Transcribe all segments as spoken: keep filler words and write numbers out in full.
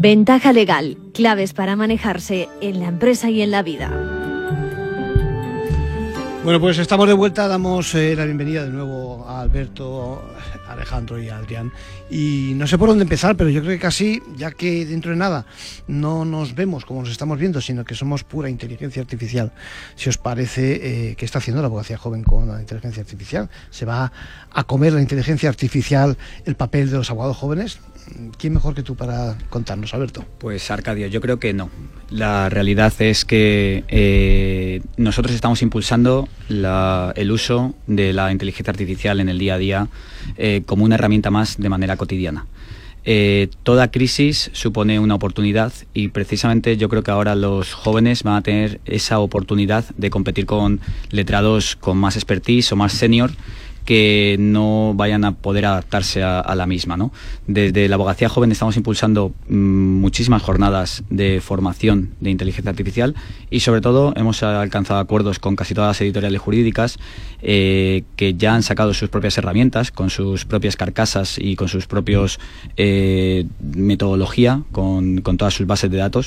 Ventaja legal, claves para manejarse en la empresa y en la vida. Bueno, pues estamos de vuelta, damos eh, la bienvenida de nuevo a Alberto, a Alejandro y a Adrián. Y no sé por dónde empezar, pero yo creo que casi, ya que dentro de nada no nos vemos como nos estamos viendo, sino que somos pura inteligencia artificial, si os parece, eh, ¿qué está haciendo la abogacía joven con la inteligencia artificial? ¿Se va a comer la inteligencia artificial el papel de los abogados jóvenes? ¿Quién mejor que tú para contarnos, Alberto? Pues Arcadio, yo creo que no. La realidad es que eh, nosotros estamos impulsando la, el uso de la inteligencia artificial en el día a día eh, como una herramienta más de manera cotidiana. Eh, toda crisis supone una oportunidad y precisamente yo creo que ahora los jóvenes van a tener esa oportunidad de competir con letrados con más expertise o más senior, que no vayan a poder adaptarse a, a la misma, ¿no? Desde la abogacía joven estamos impulsando mmm, muchísimas jornadas de formación de inteligencia artificial y sobre todo hemos alcanzado acuerdos con casi todas las editoriales jurídicas eh, que ya han sacado sus propias herramientas, con sus propias carcasas y con sus propios eh, metodología, con, con todas sus bases de datos.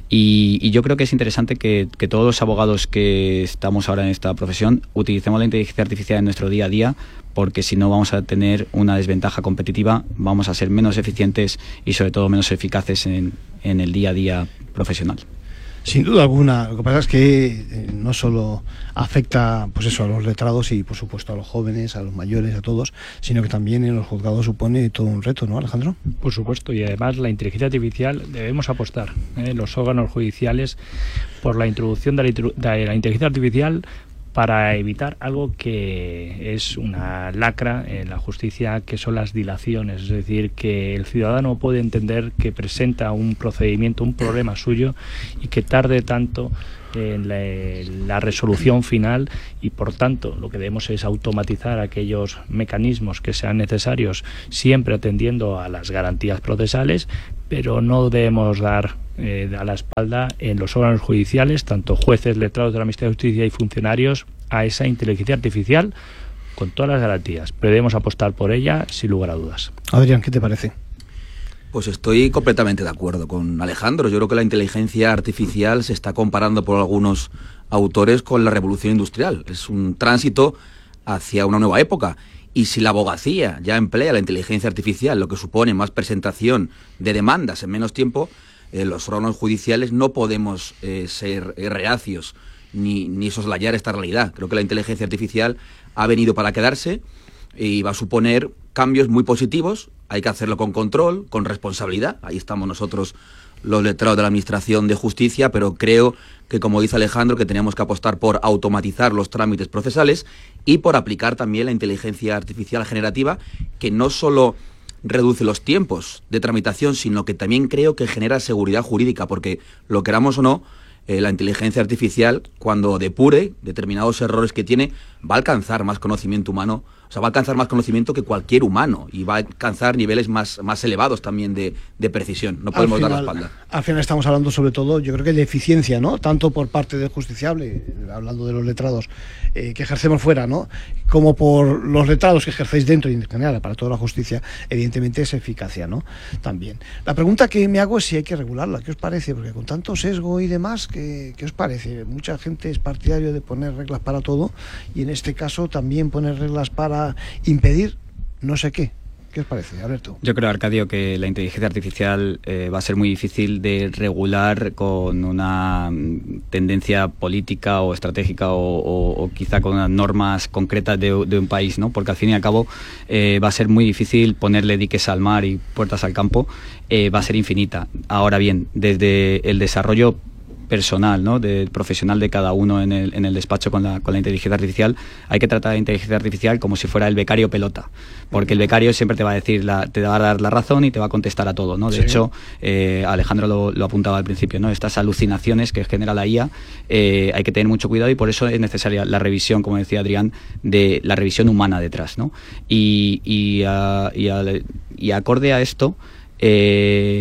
Y, y yo creo que es interesante que, que todos los abogados que estamos ahora en esta profesión utilicemos la inteligencia artificial en nuestro día a día, porque si no vamos a tener una desventaja competitiva, vamos a ser menos eficientes y sobre todo menos eficaces en, en el día a día profesional. Sin duda alguna. Lo que pasa es que eh, no solo afecta, pues eso, a los letrados y por supuesto a los jóvenes, a los mayores, a todos, sino que también en los juzgados supone todo un reto, ¿no, Alejandro? Por supuesto, y además la inteligencia artificial debemos apostar, ¿eh? los órganos judiciales, por la introducción de la, de la inteligencia artificial para evitar algo que es una lacra en la justicia, que son las dilaciones. Es decir, que el ciudadano puede entender que presenta un procedimiento, un problema suyo y que tarde tanto en la, en la resolución final, y por tanto lo que debemos es automatizar aquellos mecanismos que sean necesarios, siempre atendiendo a las garantías procesales, pero no debemos dar eh, a la espalda en los órganos judiciales, tanto jueces, letrados de la Administración de Justicia y funcionarios, a esa inteligencia artificial con todas las garantías, pero debemos apostar por ella sin lugar a dudas. Adrián, ¿qué te parece? Pues estoy completamente de acuerdo con Alejandro. Yo creo que la inteligencia artificial se está comparando por algunos autores con la revolución industrial. Es un tránsito hacia una nueva época. Y si la abogacía ya emplea la inteligencia artificial, lo que supone más presentación de demandas en menos tiempo, eh, los órganos judiciales no podemos eh, ser eh, reacios ni, ni soslayar esta realidad. Creo que la inteligencia artificial ha venido para quedarse y va a suponer cambios muy positivos. Hay que hacerlo con control, con responsabilidad. Ahí estamos nosotros, los letrados de la Administración de Justicia, pero creo que, como dice Alejandro, que tenemos que apostar por automatizar los trámites procesales y por aplicar también la inteligencia artificial generativa, que no solo reduce los tiempos de tramitación, sino que también creo que genera seguridad jurídica, porque lo queramos o no, eh, la inteligencia artificial, cuando depure determinados errores que tiene, va a alcanzar más conocimiento humano. O sea, va a alcanzar más conocimiento que cualquier humano y va a alcanzar niveles más, más elevados también de, de precisión. No podemos final, dar la espalda. Al final estamos hablando sobre todo, yo creo que de eficiencia, ¿no? Tanto por parte del justiciable, hablando de los letrados, eh, que ejercemos fuera, ¿no? Como por los letrados que ejercéis dentro y en general para toda la justicia, evidentemente es eficacia, ¿no? También. La pregunta que me hago es si hay que regularla. ¿Qué os parece? Porque con tanto sesgo y demás, ¿qué, qué os parece? Mucha gente es partidario de poner reglas para todo y en este caso también poner reglas para impedir no sé qué. ¿Qué os parece, Alberto? Yo creo, Arcadio, que la inteligencia artificial eh, va a ser muy difícil de regular con una tendencia política o estratégica o, o, o quizá con unas normas concretas de, de un país, ¿no? Porque al fin y al cabo eh, va a ser muy difícil ponerle diques al mar y puertas al campo, eh, va a ser infinita. Ahora bien, desde el desarrollo personal, ¿no? De profesional de cada uno en el, en el despacho con la, con la inteligencia artificial, hay que tratar la inteligencia artificial como si fuera el becario pelota, porque el becario siempre te va a decir, la, te va a dar la razón y te va a contestar a todo, ¿no? De sí. hecho, eh, Alejandro lo, lo apuntaba al principio, ¿no? Estas alucinaciones que genera la I A, eh, hay que tener mucho cuidado y por eso es necesaria la revisión, como decía Adrián, de la revisión humana detrás, ¿no? Y, y, a, y, a, y acorde a esto, eh,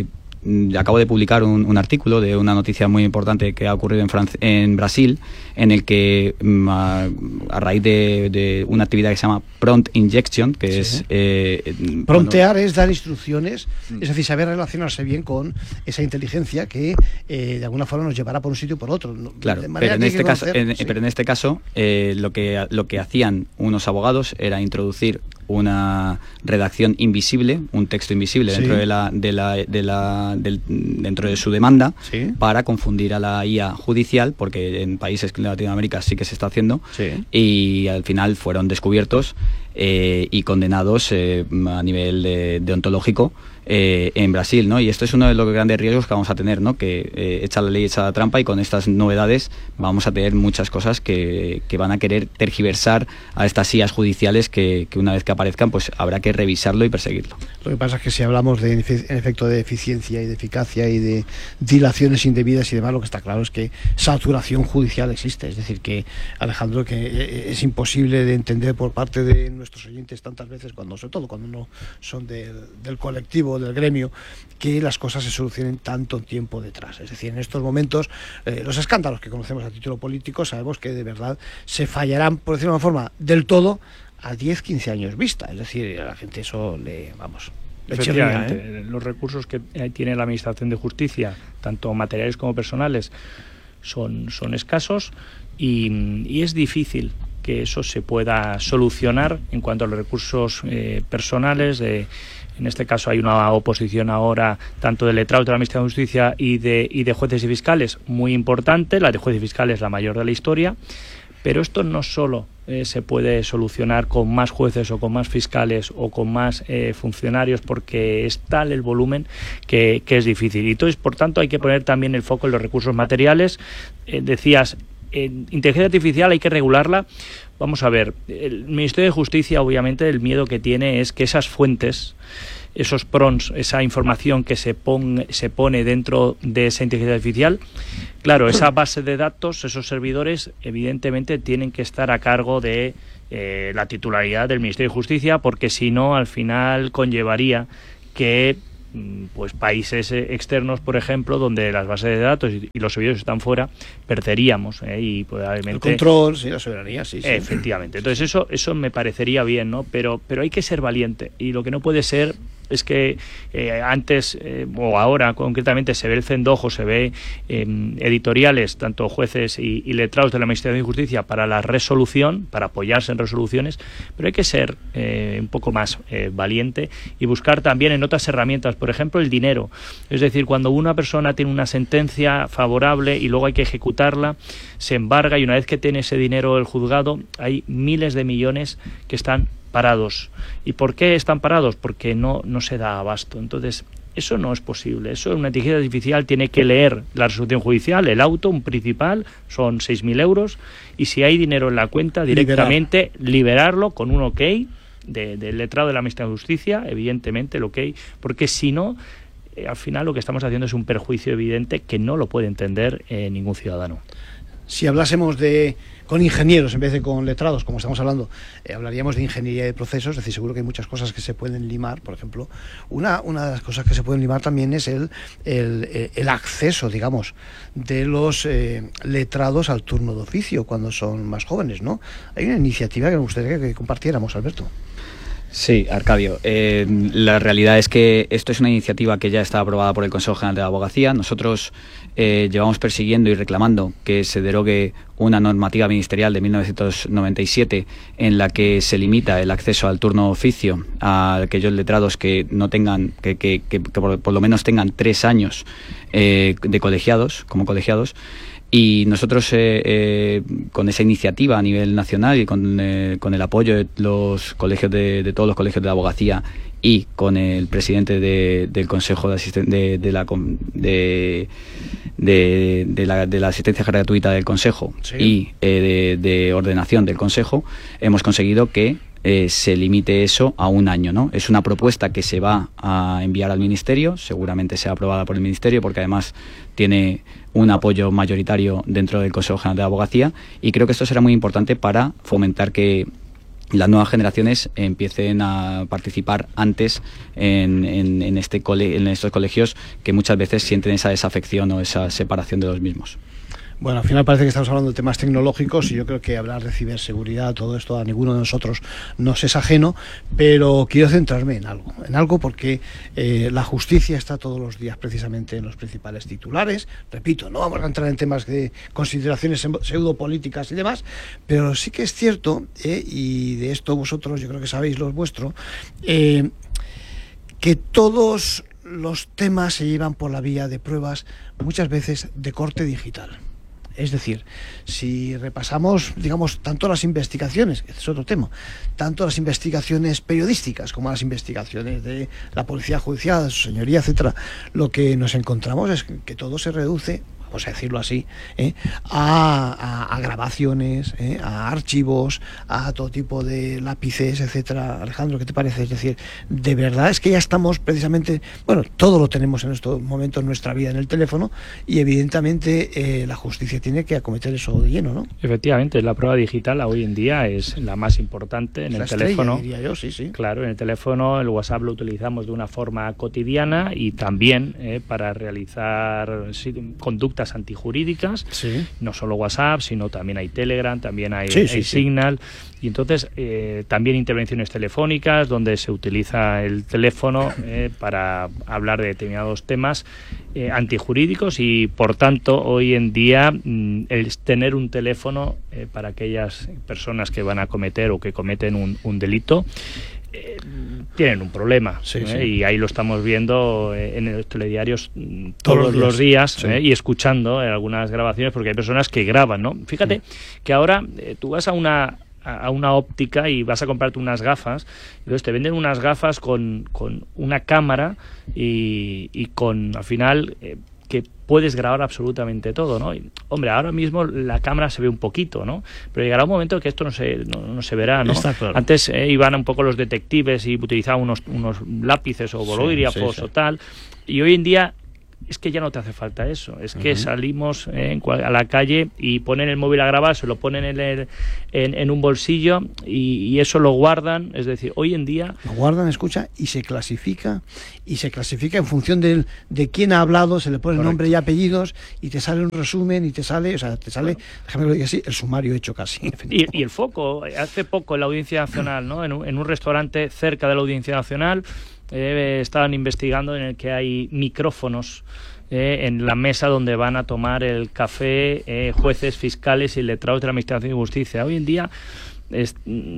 acabo de publicar un, un artículo de una noticia muy importante que ha ocurrido en, Fran- en Brasil, en el que a, a raíz de, de una actividad que se llama prompt injection, que sí. es... Eh, Promptear bueno, es dar instrucciones, mm. es decir, saber relacionarse bien con esa inteligencia que eh, de alguna forma nos llevará por un sitio o por otro. Claro, pero en, este caso, conocer, en, sí. pero en este caso, eh, lo que lo que hacían unos abogados era introducir una redacción invisible, un texto invisible sí. dentro de la, de la, de la del, dentro de su demanda sí. para confundir a la I A judicial, porque en países de Latinoamérica sí que se está haciendo sí. y al final fueron descubiertos eh, y condenados eh, a nivel de, deontológico eh, en Brasil, ¿no? Y esto es uno de los grandes riesgos que vamos a tener, ¿no? Que eh, echa la ley, echa la trampa, y con estas novedades vamos a tener muchas cosas que, que van a querer tergiversar a estas I As judiciales que, que una vez que aparezcan, pues habrá que revisarlo y perseguirlo. Lo que pasa es que si hablamos de, en efecto, de eficiencia y de eficacia y de dilaciones indebidas y demás, lo que está claro es que saturación judicial existe. Es decir, que, Alejandro, que es imposible de entender por parte de nuestros oyentes tantas veces, cuando sobre todo cuando no son del, del colectivo, del gremio, que las cosas se solucionen tanto tiempo detrás. Es decir, en estos momentos, eh, los escándalos que conocemos a título político, sabemos que de verdad se fallarán, por decirlo de una forma, del todo a diez, quince años vista. Es decir, a la gente eso le, vamos... Efectivamente, ¿eh? Los recursos que tiene la Administración de Justicia, tanto materiales como personales, son, son escasos y, y es difícil que eso se pueda solucionar en cuanto a los recursos eh, personales. De, en este caso hay una oposición ahora tanto de letrados de la Administración de Justicia y de, y de jueces y fiscales muy importante. La de jueces y fiscales es la mayor de la historia, pero esto no solo eh, se puede solucionar con más jueces o con más fiscales o con más eh, funcionarios, porque es tal el volumen que, que es difícil. Y entonces, por tanto, hay que poner también el foco en los recursos materiales. Eh, decías, en inteligencia artificial hay que regularla. Vamos a ver, el Ministerio de Justicia, obviamente, el miedo que tiene es que esas fuentes, esos prompts, esa información que se, pon, se pone dentro de esa inteligencia artificial, claro, esa base de datos, esos servidores, evidentemente tienen que estar a cargo de eh, la titularidad del Ministerio de Justicia, porque si no, al final conllevaría que pues países externos, por ejemplo, donde las bases de datos y, y los servidores están fuera, perderíamos eh, y probablemente el control, sí, la soberanía, sí, sí. Efectivamente. Entonces eso eso me parecería bien, ¿no? Pero pero hay que ser valiente, y lo que no puede ser es que eh, antes eh, o ahora concretamente se ve el cendojo, se ve eh, editoriales, tanto jueces y, y letrados de la Administración de Justicia para la resolución, para apoyarse en resoluciones, pero hay que ser eh, un poco más eh, valiente y buscar también en otras herramientas, por ejemplo el dinero. Es decir, cuando una persona tiene una sentencia favorable y luego hay que ejecutarla, se embarga, y una vez que tiene ese dinero el juzgado, hay miles de millones que están parados. ¿Y por qué están parados? Porque no, no se da abasto. Entonces, eso no es posible. Eso, una inteligencia artificial tiene que leer la resolución judicial, el auto, un principal, son seis mil euros, y si hay dinero en la cuenta, directamente Liberar. liberarlo con un ok de, del letrado de la Administración de Justicia, evidentemente el ok, porque si no, eh, al final lo que estamos haciendo es un perjuicio evidente que no lo puede entender eh, ningún ciudadano. Si hablásemos de con ingenieros en vez de con letrados, como estamos hablando, eh, hablaríamos de ingeniería de procesos. Es decir, seguro que hay muchas cosas que se pueden limar. Por ejemplo, una, una de las cosas que se pueden limar también es el, el, el acceso, digamos, de los eh, letrados al turno de oficio cuando son más jóvenes, ¿no? Hay una iniciativa que me gustaría que compartiéramos, Alberto. Sí, Arcadio. Eh, la realidad es que esto es una iniciativa que ya está aprobada por el Consejo General de la Abogacía. Nosotros eh, llevamos persiguiendo y reclamando que se derogue una normativa ministerial de mil novecientos noventa y siete en la que se limita el acceso al turno de oficio a aquellos letrados que no tengan, que, que, que, que por, por lo menos tengan tres años eh, de colegiados, como colegiados. Y nosotros, eh, eh, con esa iniciativa a nivel nacional y con, eh, con el apoyo de los colegios de, de todos los colegios de la abogacía y con el presidente de, del Consejo de, Asisten de, de, la, de, de, de, la, de la asistencia gratuita del Consejo sí. y eh, de, de ordenación del Consejo, hemos conseguido que Eh, se limite eso a un año, ¿no? Es una propuesta que se va a enviar al Ministerio, seguramente sea aprobada por el Ministerio, porque además tiene un apoyo mayoritario dentro del Consejo General de la Abogacía, y creo que esto será muy importante para fomentar que las nuevas generaciones empiecen a participar antes en, en, en, este cole, en estos colegios, que muchas veces sienten esa desafección o esa separación de los mismos. Bueno, al final parece que estamos hablando de temas tecnológicos y yo creo que hablar de ciberseguridad, todo esto a ninguno de nosotros nos es ajeno, pero quiero centrarme en algo, en algo porque eh, la justicia está todos los días precisamente en los principales titulares. Repito, no vamos a entrar en temas de consideraciones pseudopolíticas y demás, pero sí que es cierto, eh, y de esto vosotros yo creo que sabéis lo vuestro, eh, que todos los temas se llevan por la vía de pruebas muchas veces de corte digital. Es decir, si repasamos, digamos, tanto las investigaciones, este es otro tema, tanto las investigaciones periodísticas como las investigaciones de la Policía Judicial, su señoría, etcétera, lo que nos encontramos es que todo se reduce, vamos a decirlo así, ¿eh? a, a, a grabaciones, ¿eh? a archivos, a todo tipo de lápices, etcétera. Alejandro, ¿qué te parece? Es decir, de verdad es que ya estamos precisamente, bueno, todo lo tenemos en estos momentos en nuestra vida en el teléfono y evidentemente eh, la justicia tiene que acometer eso de lleno, ¿no? Efectivamente, la prueba digital hoy en día es la más importante en la el estrella, teléfono. Diría yo, sí, sí. Claro, en el teléfono el WhatsApp lo utilizamos de una forma cotidiana y también eh, para realizar sí, conductas antijurídicas, sí. No solo WhatsApp, sino también hay Telegram, también hay, sí, hay sí, Signal, sí. Y entonces eh, también intervenciones telefónicas donde se utiliza el teléfono eh, para hablar de determinados temas eh, antijurídicos y por tanto hoy en día mm, el tener un teléfono eh, para aquellas personas que van a cometer o que cometen un, un delito Eh, tienen un problema, sí, ¿eh? sí. Y ahí lo estamos viendo eh, en los telediarios todos, todos los días, sí. ¿eh? Y escuchando en algunas grabaciones porque hay personas que graban, ¿no? Fíjate sí. que ahora eh, tú vas a una a una óptica y vas a comprarte unas gafas, entonces te venden unas gafas con, con una cámara y, y con al final eh, que puedes grabar absolutamente todo, ¿no? Y, hombre, ahora mismo la cámara se ve un poquito, ¿no? Pero llegará un momento que esto no se, no, no se verá, ¿no? Está claro. Antes eh, iban un poco los detectives y utilizaban unos, unos lápices o bolígrafos sí, sí, sí. o tal, y hoy en día es que ya no te hace falta eso, es que uh-huh. salimos eh, en cual, a la calle y ponen el móvil a grabar, se lo ponen en, el, en, en un bolsillo y, y eso lo guardan, es decir, hoy en día... Lo guardan, escucha, y se clasifica, y se clasifica en función de, de quién ha hablado, se le pone Correcto. Nombre y apellidos, y te sale un resumen, y te sale, o sea, te sale, bueno. déjame que lo diga así, el sumario hecho casi. Y, y el foco, hace poco en la Audiencia Nacional, ¿no? En un, en un restaurante cerca de la Audiencia Nacional, Eh, estaban investigando en el que hay micrófonos eh, en la mesa donde van a tomar el café eh, jueces, fiscales y letrados de la Administración de Justicia. Hoy en día es,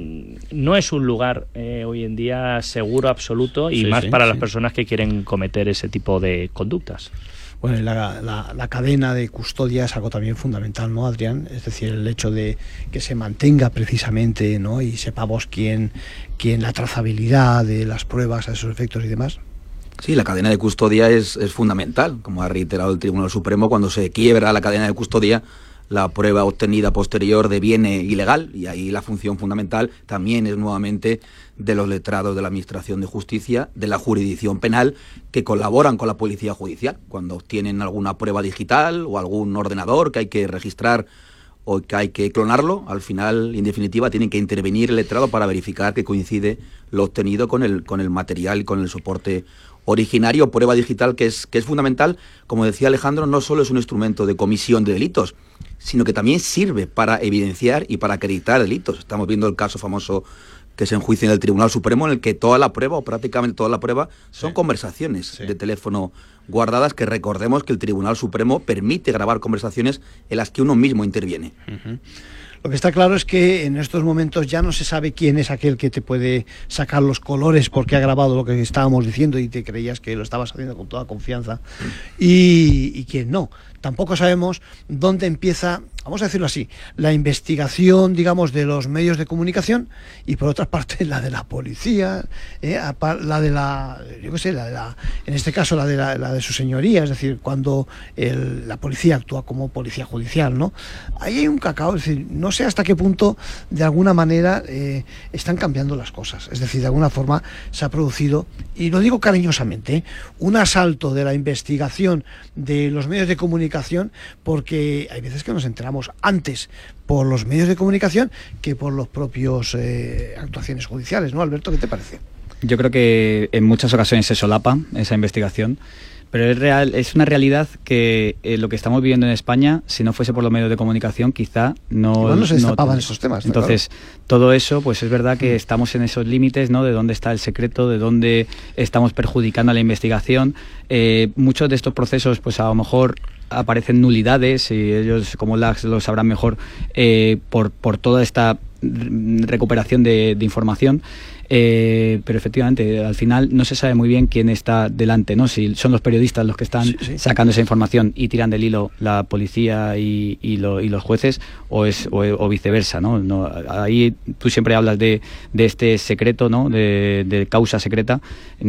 no es un lugar eh, hoy en día seguro absoluto y sí, más sí, para sí. las personas que quieren cometer ese tipo de conductas. Bueno, la, la, la cadena de custodia es algo también fundamental, ¿no, Adrián? Es decir, el hecho de que se mantenga precisamente, ¿no? Y sepamos quién, quién la trazabilidad de las pruebas a esos efectos y demás. Sí, la cadena de custodia es, es fundamental, como ha reiterado el Tribunal Supremo, cuando se quiebra la cadena de custodia, la prueba obtenida posterior deviene ilegal y ahí la función fundamental también es nuevamente de los letrados de la Administración de Justicia, de la jurisdicción penal, que colaboran con la Policía Judicial cuando obtienen alguna prueba digital o algún ordenador que hay que registrar o que hay que clonarlo. Al final, en definitiva, tienen que intervenir el letrado para verificar que coincide lo obtenido con el, con el material y con el soporte originario, prueba digital que es, que es fundamental. Como decía Alejandro, no solo es un instrumento de comisión de delitos, sino que también sirve para evidenciar y para acreditar delitos. Estamos viendo el caso famoso que se enjuicia en el Tribunal Supremo, en el que toda la prueba, o prácticamente toda la prueba, son sí. conversaciones sí. de teléfono guardadas, que recordemos que el Tribunal Supremo permite grabar conversaciones en las que uno mismo interviene. Uh-huh. Lo que está claro es que en estos momentos ya no se sabe quién es aquel que te puede sacar los colores porque ha grabado lo que estábamos diciendo y te creías que lo estabas haciendo con toda confianza y, y quién no. Tampoco sabemos dónde empieza, vamos a decirlo así, la investigación, digamos, de los medios de comunicación y por otra parte la de la policía, eh, la de la, yo qué sé, la de la, en este caso la de la, la de su señoría, es decir, cuando el, la policía actúa como policía judicial, ¿no? Ahí hay un cacao, es decir, no sé hasta qué punto de alguna manera eh, están cambiando las cosas, es decir, de alguna forma se ha producido, y lo digo cariñosamente, ¿eh? un asalto de la investigación de los medios de comunicación, porque hay veces que nos enteramos digamos, antes por los medios de comunicación que por los propios eh, actuaciones judiciales, ¿no, Alberto? ¿Qué te parece? Yo creo que en muchas ocasiones se solapa esa investigación, pero es real, es una realidad que eh, lo que estamos viviendo en España, si no fuese por los medios de comunicación, quizá no... Igual no se destapaban no, esos temas. Entonces, claro, todo eso, pues es verdad que estamos en esos límites, ¿no? De dónde está el secreto, de dónde estamos perjudicando a la investigación. Eh, muchos de estos procesos, pues a lo mejor aparecen nulidades, y ellos, como las lo sabrán mejor, eh, por, por toda esta recuperación de, de información. Eh, pero efectivamente al final no se sabe muy bien quién está delante, ¿no? Si son los periodistas los que están sí, sí. sacando esa información y tiran del hilo la policía y, y, lo, y los jueces, o es o, o viceversa, ¿no? No, ahí tú siempre hablas de, de este secreto, ¿no? De, de causa secreta.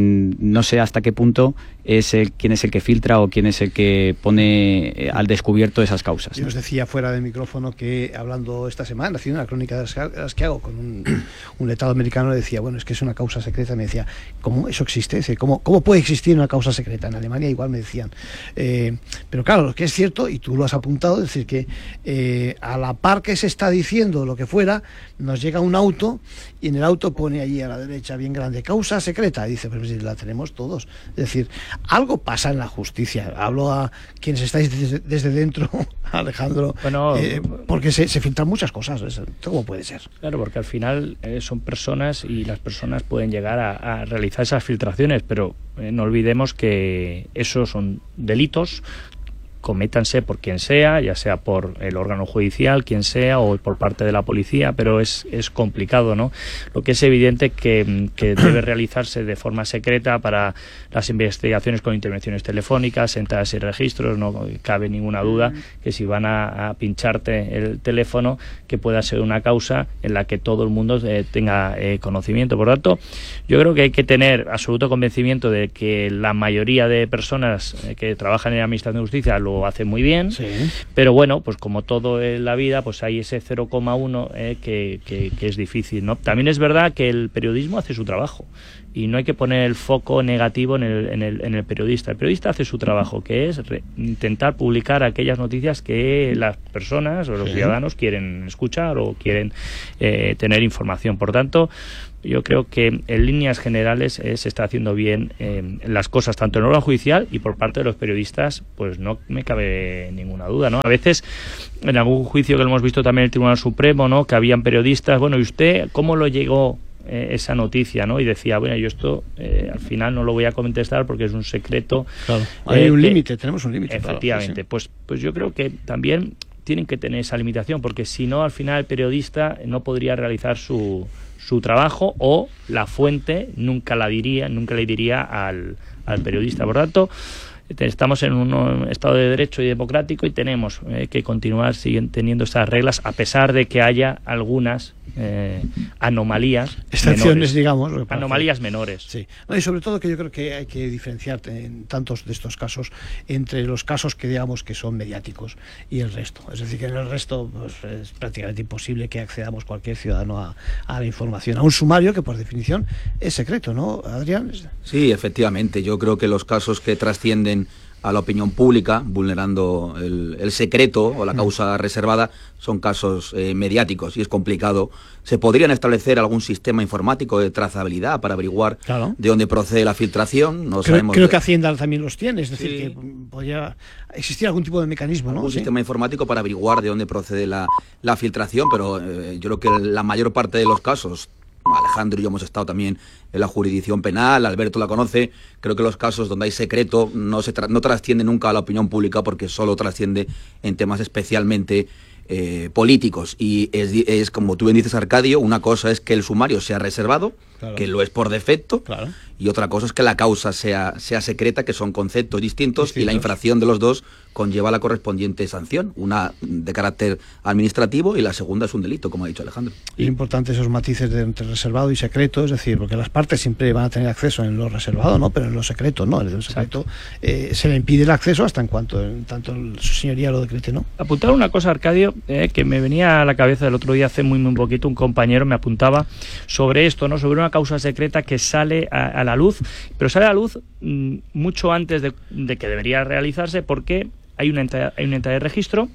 No sé hasta qué punto es el, quién es el que filtra o quién es el que pone al descubierto esas causas, ¿no? Yo os decía fuera del micrófono que, hablando esta semana, haciendo una crónica de las que hago con un, un letrado americano, le decía, bueno, es que es una causa secreta. Me decía, ¿cómo eso existe? ¿Cómo, cómo puede existir una causa secreta? En Alemania igual me decían. Eh, pero claro, lo que es cierto, y tú lo has apuntado, es decir, que eh, a la par que se está diciendo lo que fuera, nos llega un auto y en el auto pone allí a la derecha bien grande, causa secreta, y dice, pero si la tenemos todos. Es decir, algo pasa en la justicia. Hablo a quienes estáis desde, desde dentro, Alejandro, bueno, eh, porque se, se filtran muchas cosas. ¿Cómo puede ser? Claro, porque al final eh, son personas y las personas pueden llegar a, a realizar esas filtraciones, pero eh, no olvidemos que esos son delitos, cométanse por quien sea, ya sea por el órgano judicial, quien sea, o por parte de la policía, pero es, es complicado, ¿no? Lo que es evidente que, que debe realizarse de forma secreta para las investigaciones con intervenciones telefónicas, entradas y registros. No cabe ninguna duda que si van a, a pincharte el teléfono, que pueda ser una causa en la que todo el mundo eh, tenga eh, conocimiento. Por tanto, yo creo que hay que tener absoluto convencimiento de que la mayoría de personas eh, que trabajan en la Administración de Justicia lo hace muy bien, sí. Pero bueno, pues como todo en la vida, pues hay ese cero coma uno eh, que, que, que es difícil, ¿no? También es verdad que el periodismo hace su trabajo y no hay que poner el foco negativo en el, en el, en el periodista. El periodista hace su trabajo, que es re, intentar publicar aquellas noticias que las personas o los sí. ciudadanos quieren escuchar o quieren eh, tener información. Por tanto, yo creo que en líneas generales eh, se está haciendo bien eh, las cosas, tanto en el órgano judicial y por parte de los periodistas, pues no me cabe ninguna duda, ¿no? A veces, en algún juicio que lo hemos visto también en el Tribunal Supremo, ¿no? Que habían periodistas, bueno, ¿y usted cómo lo llegó eh, esa noticia, ¿no? Y decía, bueno, yo esto eh, al final no lo voy a contestar porque es un secreto. Claro, hay eh, un límite, tenemos un límite. Efectivamente, claro, sí, sí. Pues, pues yo creo que también tienen que tener esa limitación, porque si no, al final el periodista no podría realizar su su trabajo, o la fuente nunca la diría, nunca le diría al, al periodista. Por tanto, estamos en un Estado de Derecho y democrático y tenemos eh, que continuar siguen teniendo estas reglas, a pesar de que haya algunas eh, anomalías excepciones, menores, digamos, anomalías menores. Sí. No, y sobre todo que yo creo que hay que diferenciar en tantos de estos casos entre los casos que digamos que son mediáticos y el resto. Es decir, que en el resto pues, es prácticamente imposible que accedamos cualquier ciudadano a, a la información, a un sumario que por definición es secreto, ¿no, Adrián? Sí, efectivamente. Yo creo que los casos que trascienden a la opinión pública, vulnerando el, el secreto o la causa reservada, son casos eh, mediáticos y es complicado. ¿Se podrían establecer algún sistema informático de trazabilidad para averiguar claro. de dónde procede la filtración? No creo sabemos creo de... que Hacienda también los tiene, es decir, sí. que podría existir algún tipo de mecanismo, ¿no? Un ¿Sí? sistema informático para averiguar de dónde procede la, la filtración, pero eh, yo creo que la mayor parte de los casos, Alejandro y yo hemos estado también en la jurisdicción penal, Alberto la conoce, creo que los casos donde hay secreto no se tra no trasciende nunca a la opinión pública, porque solo trasciende en temas especialmente eh, políticos. Y es, es, como tú bien dices, Arcadio, una cosa es que el sumario sea reservado, claro. que lo es por defecto, claro. y otra cosa es que la causa sea, sea secreta, que son conceptos distintos, distintos, y la infracción de los dos conlleva la correspondiente sanción, una de carácter administrativo y la segunda es un delito, como ha dicho Alejandro. Y importante esos matices de entre reservado y secreto, es decir, porque las partes siempre van a tener acceso en lo reservado, ¿no? Pero en lo secreto, ¿no? En lo secreto eh, se le impide el acceso hasta en cuanto en tanto su señoría lo decrete, ¿no? Apuntar una cosa, Arcadio, eh, que me venía a la cabeza el otro día, hace muy muy poquito, un compañero me apuntaba sobre esto, ¿no? Sobre una causa secreta que sale a, a la luz, pero sale a la luz mmm, mucho antes de, de que debería realizarse, porque hay una entrada, hay una entrada de registro,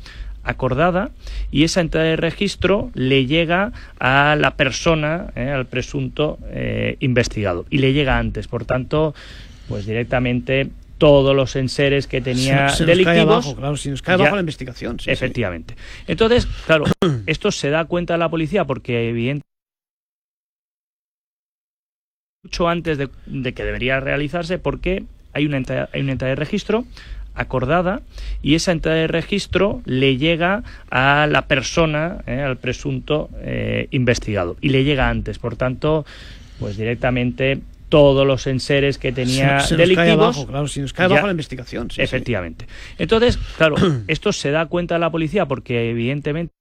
acordada y esa entrada de registro le llega a la persona, eh, al presunto eh, investigado, y le llega antes. Por tanto, pues directamente todos los enseres que tenía se, se delictivos... Nos cae abajo, claro, si nos cae ya, abajo la investigación. Sí, efectivamente. Sí. Entonces, claro, esto se da cuenta la policía porque evidentemente mucho antes de, de que debería realizarse, porque hay una entrada, hay una entrada de registro acordada y esa entrada de registro le llega a la persona, eh, al presunto eh, investigado, y le llega antes. Por tanto, pues directamente todos los enseres que tenía se, se delictivos... Nos cae abajo, claro, si nos cae abajo ya, la investigación. Sí, efectivamente. Sí. Entonces, claro, esto se da cuenta la policía porque evidentemente